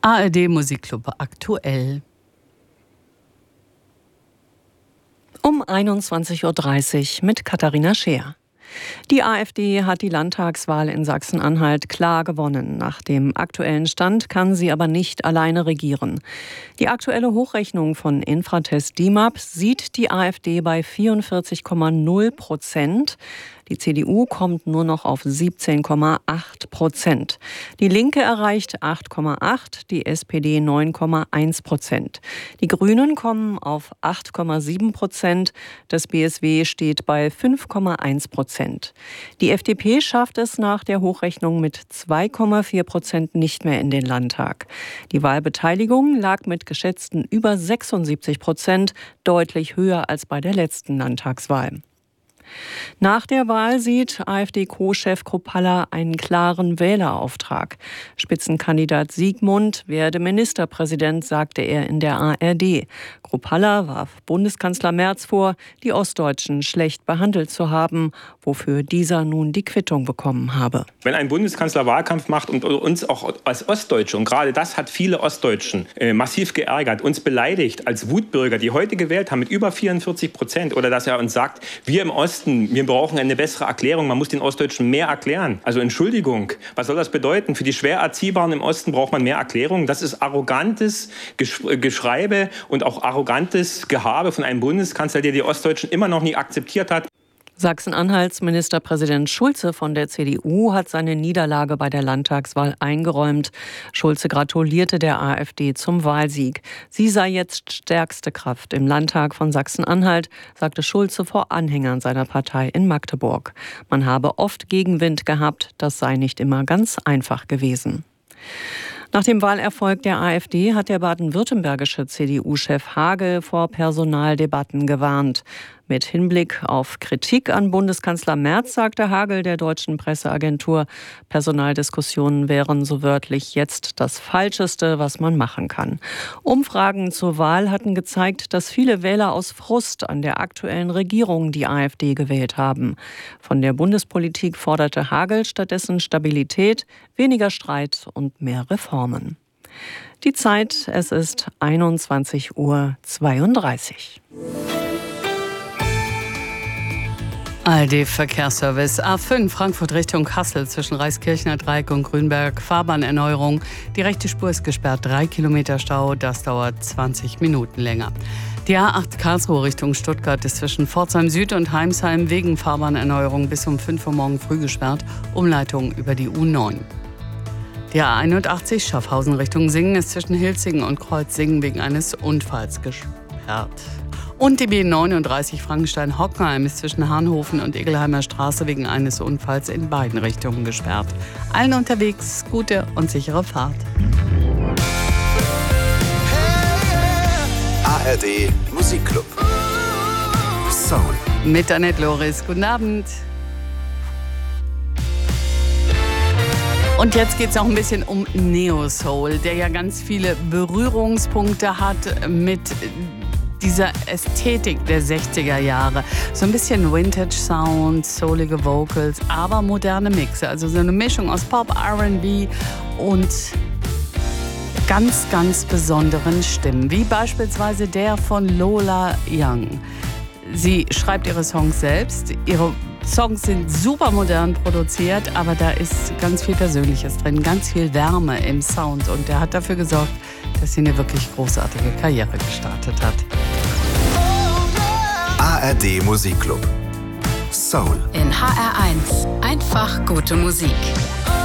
ARD Musikclub aktuell. Um 21.30 Uhr mit Katharina Scheer. Die AfD hat die Landtagswahl in Sachsen-Anhalt klar gewonnen. Nach dem aktuellen Stand kann sie aber nicht alleine regieren. Die aktuelle Hochrechnung von Infratest DIMAP sieht die AfD bei 44,0%. Die CDU kommt nur noch auf 17,8%. Die Linke erreicht 8,8%, die SPD 9,1%. Die Grünen kommen auf 8,7%, das BSW steht bei 5,1%. Die FDP schafft es nach der Hochrechnung mit 2,4% nicht mehr in den Landtag. Die Wahlbeteiligung lag mit geschätzten über 76% deutlich höher als bei der letzten Landtagswahl. Nach der Wahl sieht AfD-Co-Chef Kruppalla einen klaren Wählerauftrag. Spitzenkandidat Siegmund werde Ministerpräsident, sagte er in der ARD. Kruppalla warf Bundeskanzler Merz vor, die Ostdeutschen schlecht behandelt zu haben, wofür dieser nun die Quittung bekommen habe. Wenn ein Bundeskanzler Wahlkampf macht und uns auch als Ostdeutsche, und gerade das hat viele Ostdeutschen massiv geärgert, uns beleidigt als Wutbürger, die heute gewählt haben mit über 44%, oder dass er uns sagt, wir im Osten, wir brauchen eine bessere Erklärung, man muss den Ostdeutschen mehr erklären. Also Entschuldigung, was soll das bedeuten? Für die schwer Erziehbaren im Osten braucht man mehr Erklärung. Das ist arrogantes Geschreibe und auch arrogantes Gehabe von einem Bundeskanzler, der die Ostdeutschen immer noch nie akzeptiert hat. Sachsen-Anhalts Ministerpräsident Schulze von der CDU hat seine Niederlage bei der Landtagswahl eingeräumt. Schulze gratulierte der AfD zum Wahlsieg. Sie sei jetzt stärkste Kraft im Landtag von Sachsen-Anhalt, sagte Schulze vor Anhängern seiner Partei in Magdeburg. Man habe oft Gegenwind gehabt, das sei nicht immer ganz einfach gewesen. Nach dem Wahlerfolg der AfD hat der baden-württembergische CDU-Chef Hagel vor Personaldebatten gewarnt. Mit Hinblick auf Kritik an Bundeskanzler Merz sagte Hagel der deutschen Presseagentur, Personaldiskussionen wären so wörtlich jetzt das Falscheste, was man machen kann. Umfragen zur Wahl hatten gezeigt, dass viele Wähler aus Frust an der aktuellen Regierung die AfD gewählt haben. Von der Bundespolitik forderte Hagel stattdessen Stabilität, weniger Streit und mehr Reformen. Die Zeit, es ist 21.32 Uhr. ARD-Verkehrsservice A5 Frankfurt Richtung Kassel zwischen Reiskirchner Dreieck und Grünberg. Fahrbahnerneuerung. Die rechte Spur ist gesperrt. 3 Kilometer Stau. Das dauert 20 Minuten länger. Die A8 Karlsruhe Richtung Stuttgart ist zwischen Pforzheim Süd und Heimsheim wegen Fahrbahnerneuerung bis um 5 Uhr morgen früh gesperrt. Umleitung über die U9. Die A81 Schaffhausen Richtung Singen ist zwischen Hilzingen und Kreuzsingen wegen eines Unfalls gesperrt. Und die B39 Frankenstein-Hockenheim ist zwischen Hahnhofen und Egelheimer Straße wegen eines Unfalls in beiden Richtungen gesperrt. Allen unterwegs gute und sichere Fahrt. ARD Musikclub. Soul. Mit Annette Loris. Guten Abend. Und jetzt geht es auch ein bisschen um Neo-Soul, der ja ganz viele Berührungspunkte hat mit dieser Ästhetik der 60er Jahre. So ein bisschen Vintage-Sound, soulige Vocals, aber moderne Mixe. Also so eine Mischung aus Pop, R&B und ganz, ganz besonderen Stimmen. Wie beispielsweise der von Lola Young. Sie schreibt ihre Songs selbst. Ihre Songs sind super modern produziert, aber da ist ganz viel Persönliches drin, ganz viel Wärme im Sound. Und der hat dafür gesorgt, dass sie eine wirklich großartige Karriere gestartet hat. ARD Musikclub. Soul. In HR1. Einfach gute Musik.